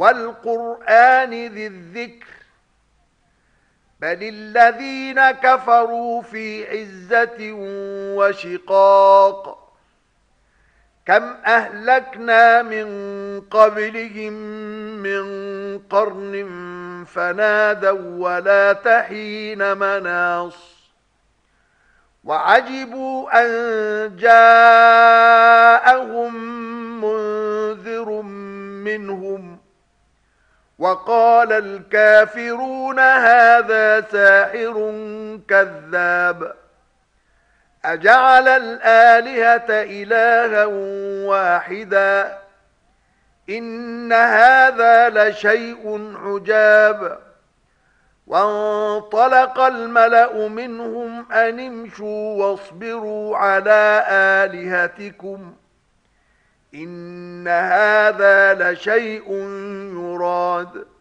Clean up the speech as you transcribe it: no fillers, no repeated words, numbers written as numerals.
والقرآن ذي الذكر بل الذين كفروا في عزة وشقاق كم أهلكنا من قبلهم من قرن فنادوا ولا تحين مناص وعجبوا أن جاءهم منذر منهم وقال الكافرون هذا ساحر كذاب أجعل الآلهة إلها واحدا إن هذا لشيء عجاب وانطلق الملأ منهم أن امشوا واصبروا على آلهتكم إن هذا لشيء يراد